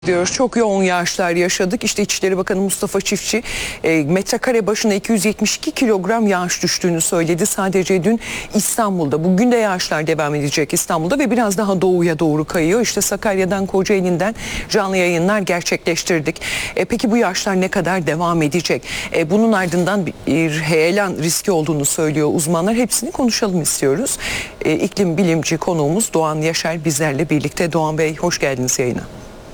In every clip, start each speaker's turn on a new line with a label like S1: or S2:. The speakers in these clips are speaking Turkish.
S1: Diyoruz. Çok yoğun yağışlar yaşadık. İşte İçişleri Bakanı Mustafa Çiftçi metrekare başına 272 kilogram yağış düştüğünü söyledi. Sadece dün İstanbul'da. Bugün de yağışlar devam edecek İstanbul'da ve biraz daha doğuya doğru kayıyor. İşte Sakarya'dan, Kocaeli'nden canlı yayınlar gerçekleştirdik. Peki bu yağışlar ne kadar devam edecek? Bunun ardından bir heyelan riski olduğunu söylüyor uzmanlar. Hepsini konuşalım istiyoruz. İklim bilimci konuğumuz Doğan Yaşar bizlerle birlikte. Doğan Bey, hoş geldiniz yayına.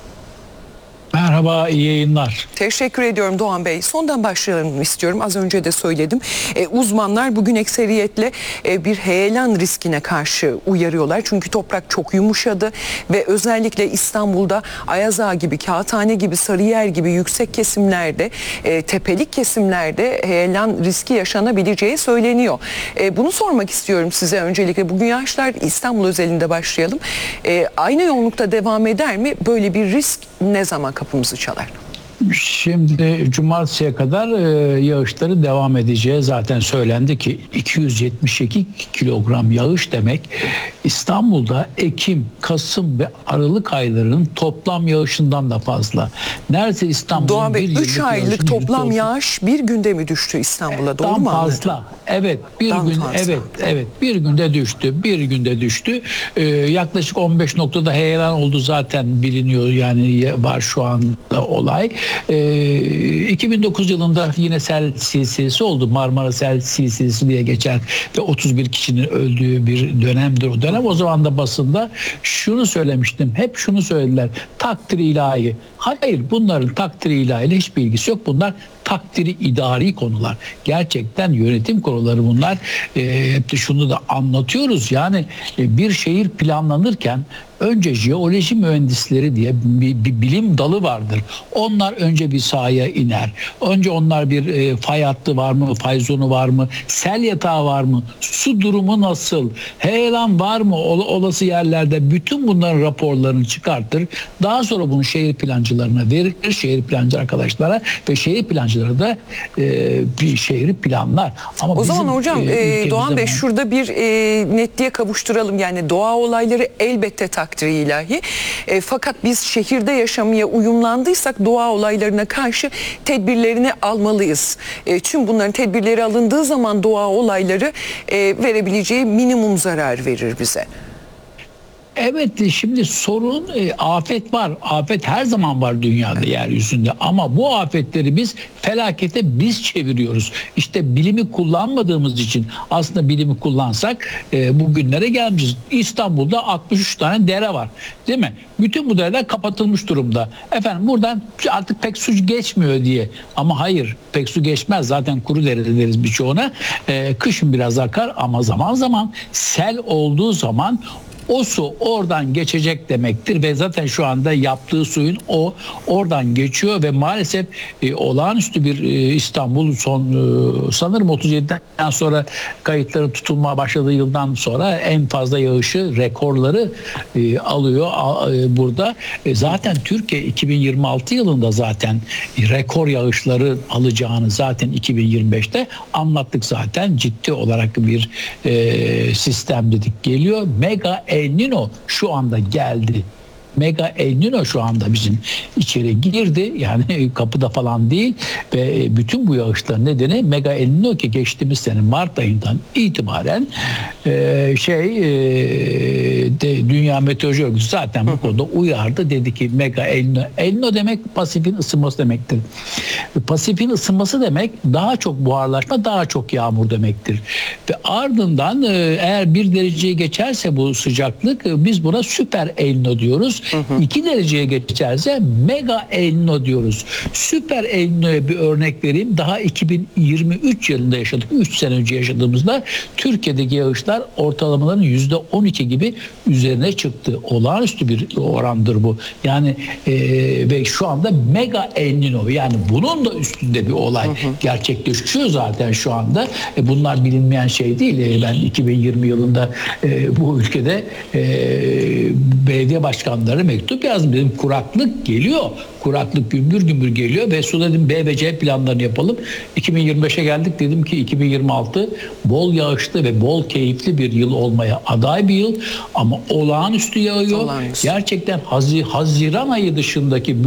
S2: Merhaba, iyi yayınlar.
S1: Teşekkür ediyorum Doğan Bey. Sondan başlayalım istiyorum. Az önce de söyledim. Uzmanlar bugün ekseriyetle bir heyelan riskine karşı uyarıyorlar. Çünkü toprak çok yumuşadı ve özellikle İstanbul'da Ayaz Ağa gibi, Kağıthane gibi, Sarıyer gibi yüksek kesimlerde, tepelik kesimlerde heyelan riski yaşanabileceği söyleniyor. Bunu sormak istiyorum size öncelikle. Bugün yağışlar İstanbul özelinde başlayalım. Aynı yoğunlukta devam eder mi? Böyle bir risk ne zaman kapımızı çalar?
S2: Şimdi cumartesiye kadar yağışları devam edeceği zaten söylendi ki 272 kilogram yağış demek İstanbul'da Ekim, Kasım ve Aralık aylarının toplam yağışından da fazla. Neredeyse İstanbul'un
S1: Doğan Bey, 3 aylık toplam yağış bir günde mi düştü İstanbul'a? Doğru mu anladım?
S2: Fazla. Evet, bir günde düştü. Yaklaşık 15 noktada heyelan oldu zaten biliniyor, yani var şu anda olay. 2009 yılında yine sel silsilesi oldu. Marmara sel silsilesi diye geçer ve 31 kişinin öldüğü bir dönemdir o dönem. O zaman da basında şunu söylemiştim. Hep şunu söylediler. Takdir ilahi. Hayır, bunların takdir ilahiyle hiçbir ilgisi yok. Bunlar takdiri idari konular. Gerçekten yönetim konuları bunlar. Hep de şunu da anlatıyoruz. Yani bir şehir planlanırken önce jeoloji mühendisleri diye bir bilim dalı vardır. Onlar önce bir sahaya iner. Önce onlar bir fay hattı var mı, fay zonu var mı, sel yatağı var mı, su durumu nasıl, heyelan var mı olası yerlerde, bütün bunların raporlarını çıkartır. Daha sonra bunu şehir plancılarına verir, şehir plancı arkadaşlara ve şehir plancıları da bir şehri planlar. Ama
S1: o zaman hocam Doğan Bey şurada bir netliğe kavuşturalım. Yani doğa olayları elbette takdiri ilahi. Fakat biz şehirde yaşamaya uyumlandıysak doğa olaylarına karşı tedbirlerini almalıyız. Tüm bunların tedbirleri alındığı zaman doğa olayları verebileceği minimum zarar verir bize.
S2: Evet, şimdi sorun afet var. Afet her zaman var dünyada, yeryüzünde. Ama bu afetleri biz felakete biz çeviriyoruz. İşte bilimi kullanmadığımız için, aslında bilimi kullansak bugünlere gelmişiz. İstanbul'da 63 tane dere var. Değil mi? Bütün bu dereler kapatılmış durumda. Efendim buradan artık pek su geçmiyor diye. Ama hayır, pek su geçmez. Zaten kuru dere deriz birçoğuna. Kışın biraz akar ama zaman zaman sel olduğu zaman o su oradan geçecek demektir ve zaten şu anda yaptığı suyun oradan geçiyor ve maalesef olağanüstü bir İstanbul sanırım 37'den sonra kayıtların tutulmaya başladığı yıldan sonra en fazla yağışı rekorları alıyor burada. Zaten Türkiye 2026 yılında zaten rekor yağışları alacağını zaten 2025'te anlattık zaten. Ciddi olarak bir sistem dedik geliyor. Mega El Niño şu anda geldi. Mega El Niño şu anda bizim içeri girdi. Yani kapıda falan değil. Ve bütün bu yağışların nedeni Mega El Niño ki geçtiğimiz sene Mart ayından itibaren Dünya Meteoroloji Örgütü zaten bu konuda uyardı. Dedi ki Mega El Niño. El Niño demek Pasifik'in ısınması demektir. Pasifik'in ısınması demek daha çok buharlaşma, daha çok yağmur demektir. Ve ardından eğer 1 dereceyi geçerse bu sıcaklık biz buna süper El Niño diyoruz. 2 dereceye geçerse mega El Niño diyoruz. Süper El Niño'ya bir örnek vereyim. Daha 2023 yılında yaşadık. 3 sene önce yaşadığımızda Türkiye'deki yağışlar ortalamaların %12 gibi üzerine çıktı. Olağanüstü bir orandır bu. Yani ve şu anda mega El Niño, yani bunun da üstünde bir olay gerçekleşiyor zaten şu anda. Bunlar bilinmeyen şey değil. Ben 2020 yılında bu ülkede belediye başkanları onlara mektup yazdım. Dedim kuraklık geliyor. Kuraklık gümbür gümbür geliyor ve su dedim B ve C planlarını yapalım. 2025'e geldik, dedim ki 2026 bol yağışlı ve bol keyifli bir yıl olmaya aday bir yıl ama olağanüstü yağıyor.
S1: Olağanüstü.
S2: Gerçekten Haziran ayı dışındaki